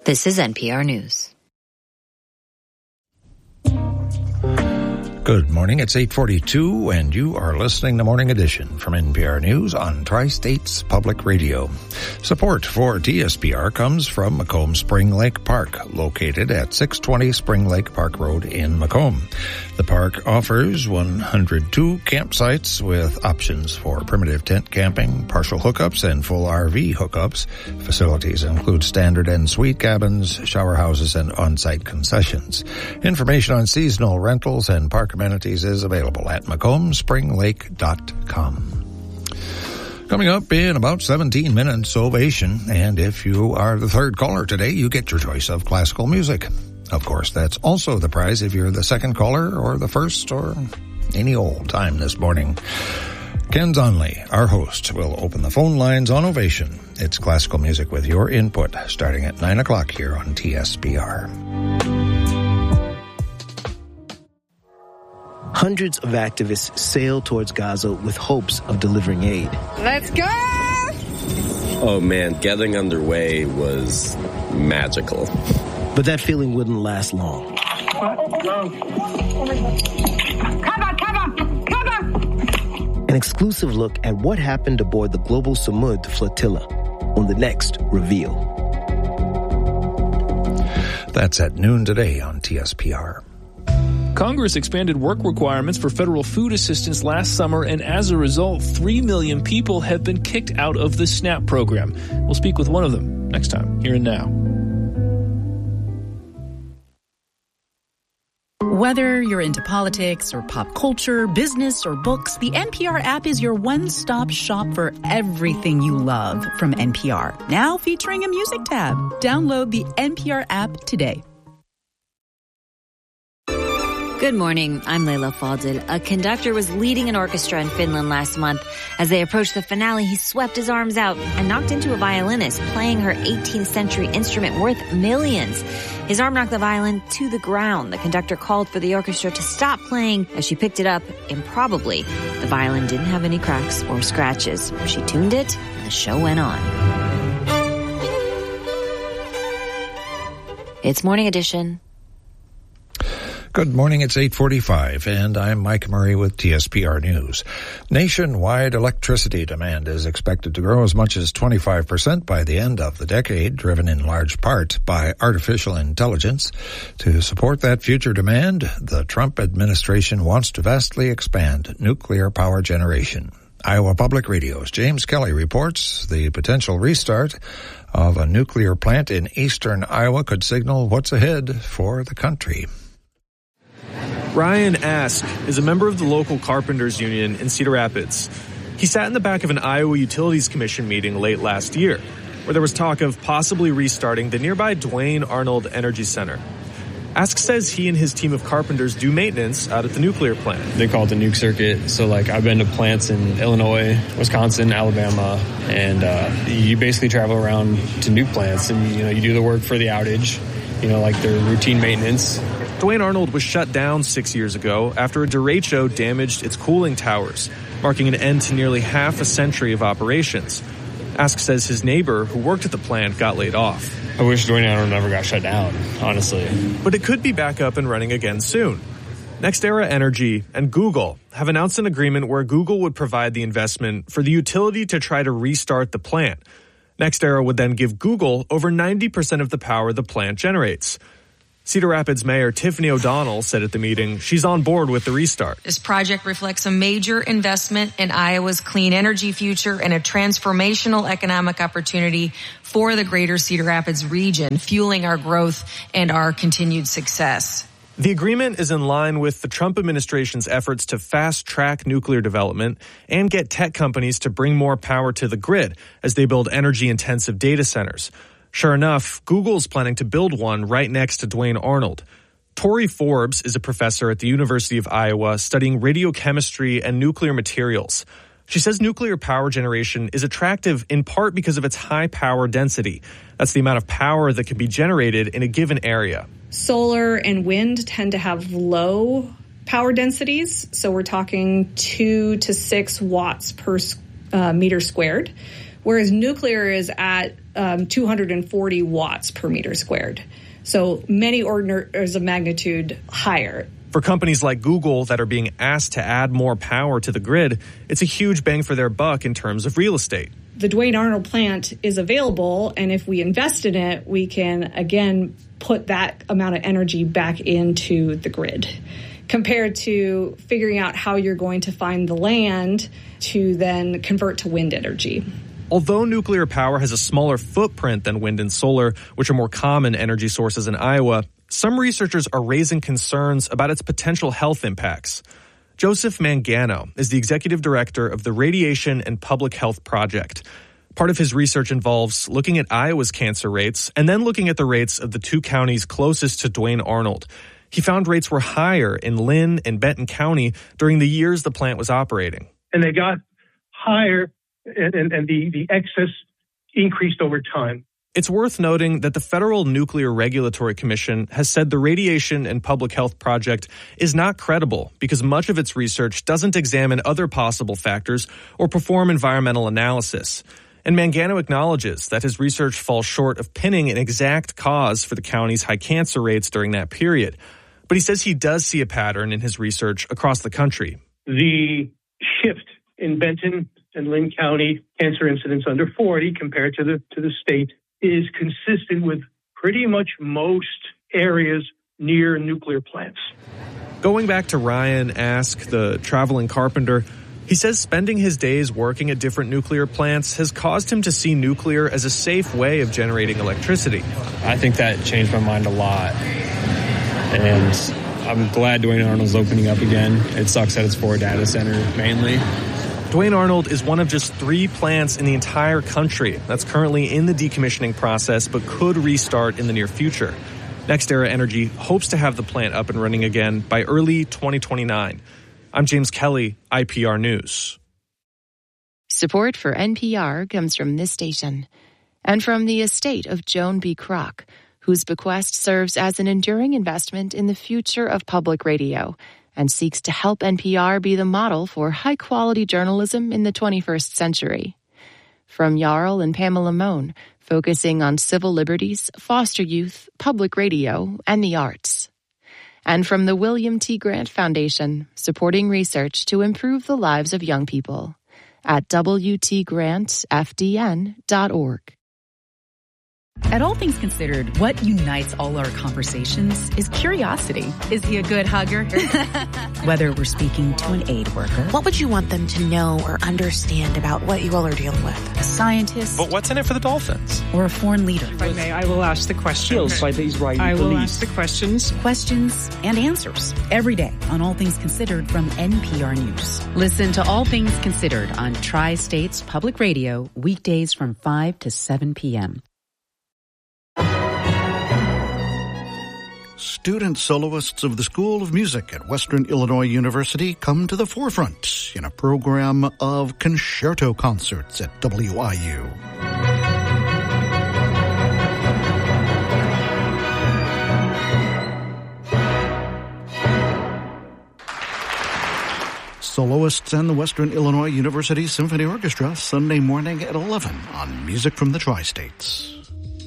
This is NPR News. Good morning. It's 8:42, and you are listening to Morning Edition from NPR News on Tri-States Public Radio. Support for TSPR comes from Macomb Spring Lake Park, located at 620 Spring Lake Park Road in Macomb. The park offers 102 campsites with options for primitive tent camping, partial hookups, and full RV hookups. Facilities include standard and suite cabins, shower houses, and on-site concessions. Information on seasonal rentals and park amenities is available at MacombSpringLake.com. Coming up in about 17 minutes, Ovation. And if you are the third caller today, you get your choice of classical music. Of course, that's also the prize if you're the second caller or the first or any old time this morning. Ken Zonley, our host, will open the phone lines on Ovation. It's classical music with your input starting at 9 o'clock here on TSPR. Hundreds of activists sailed towards Gaza with hopes of delivering aid. Let's go! Oh man, getting underway was magical. But that feeling wouldn't last long. An exclusive look at what happened aboard the Global Samud flotilla on the next Reveal. That's at noon today on TSPR. Congress expanded work requirements for federal food assistance last summer, and as a result, 3 million people have been kicked out of the SNAP program. We'll speak with one of them next time, here and now. Whether you're into politics or pop culture, business or books, the NPR app is your one-stop shop for everything you love from NPR. Now featuring a music tab. Download the NPR app today. Good morning. I'm Leila Fadel. A conductor was leading an orchestra in Finland last month. As they approached the finale, he swept his arms out and knocked into a violinist playing her 18th century instrument worth millions. His arm knocked the violin to the ground. The conductor called for the orchestra to stop playing. As she picked it up, improbably, the violin didn't have any cracks or scratches. She tuned it, and the show went on. It's Morning Edition. Good morning, it's 8:45, and I'm Mike Murray with TSPR News. Nationwide electricity demand is expected to grow as much as 25% by the end of the decade, driven in large part by artificial intelligence. To support that future demand, the Trump administration wants to vastly expand nuclear power generation. Iowa Public Radio's James Kelly reports the potential restart of a nuclear plant in eastern Iowa could signal what's ahead for the country. Ryan Ask is a member of the local carpenters union in Cedar Rapids. He sat in the back of an Iowa Utilities Commission meeting late last year, where there was talk of possibly restarting the nearby Duane Arnold Energy Center. Ask says he and his team of carpenters do maintenance out at the nuclear plant. They call it the nuke circuit. So I've been to plants in Illinois, Wisconsin, Alabama, and you basically travel around to nuke plants and you do the work for the outage, their routine maintenance. Duane Arnold was shut down 6 years ago after a derecho damaged its cooling towers, marking an end to nearly half a century of operations. Ask says his neighbor, who worked at the plant, got laid off. I wish Duane Arnold never got shut down, honestly. But it could be back up and running again soon. NextEra Energy and Google have announced an agreement where Google would provide the investment for the utility to try to restart the plant. NextEra would then give Google over 90% of the power the plant generates. Cedar Rapids Mayor Tiffany O'Donnell said at the meeting she's on board with the restart. This project reflects a major investment in Iowa's clean energy future and a transformational economic opportunity for the greater Cedar Rapids region, fueling our growth and our continued success. The agreement is in line with the Trump administration's efforts to fast-track nuclear development and get tech companies to bring more power to the grid as they build energy-intensive data centers. Sure enough, Google's planning to build one right next to Duane Arnold. Tori Forbes is a professor at the University of Iowa studying radiochemistry and nuclear materials. She says nuclear power generation is attractive in part because of its high power density. That's the amount of power that can be generated in a given area. Solar and wind tend to have low power densities, so we're talking 2 to 6 watts per meter squared, whereas nuclear is at 240 watts per meter squared. So many orders of magnitude higher. For companies like Google that are being asked to add more power to the grid, it's a huge bang for their buck in terms of real estate. The Duane Arnold plant is available, and if we invest in it, we can, again, put that amount of energy back into the grid, compared to figuring out how you're going to find the land to then convert to wind energy. Although nuclear power has a smaller footprint than wind and solar, which are more common energy sources in Iowa, some researchers are raising concerns about its potential health impacts. Joseph Mangano is the executive director of the Radiation and Public Health Project. Part of his research involves looking at Iowa's cancer rates and then looking at the rates of the two counties closest to Duane Arnold. He found rates were higher in Lynn and Benton County during the years the plant was operating. And they got higher, and the excess increased over time. It's worth noting that the Federal Nuclear Regulatory Commission has said the Radiation and Public Health Project is not credible because much of its research doesn't examine other possible factors or perform environmental analysis. And Mangano acknowledges that his research falls short of pinning an exact cause for the county's high cancer rates during that period. But he says he does see a pattern in his research across the country. The shift in Benton and Lynn County cancer incidence under 40 compared to the state is consistent with pretty much most areas near nuclear plants. Going back to Ryan Ask, the traveling carpenter, he says spending his days working at different nuclear plants has caused him to see nuclear as a safe way of generating electricity. I think that changed my mind a lot. And I'm glad Duane Arnold's opening up again. It sucks that it's for a data center mainly. Duane Arnold is one of just 3 plants in the entire country that's currently in the decommissioning process but could restart in the near future. NextEra Energy hopes to have the plant up and running again by early 2029. I'm James Kelly, IPR News. Support for NPR comes from this station and from the estate of Joan B. Kroc, whose bequest serves as an enduring investment in the future of public radio and seeks to help NPR be the model for high-quality journalism in the 21st century. From Jarl and Pamela Mohn, focusing on civil liberties, foster youth, public radio, and the arts. And from the William T. Grant Foundation, supporting research to improve the lives of young people at wtgrantfdn.org. At All Things Considered, what unites all our conversations is curiosity. Is he a good hugger? Whether we're speaking to an aid worker. What would you want them to know or understand about what you all are dealing with? A scientist. But what's in it for the Dolphins? Or a foreign leader. If I may, I will ask the questions. By the Israeli I will police. ask the questions. Questions and answers. Every day on All Things Considered from NPR News. Listen to All Things Considered on Tri-States Public Radio, weekdays from 5 to 7 p.m. Student soloists of the School of Music at Western Illinois University come to the forefront in a program of concerto concerts at WIU. Soloists and the Western Illinois University Symphony Orchestra, Sunday morning at 11 on Music from the Tri-States.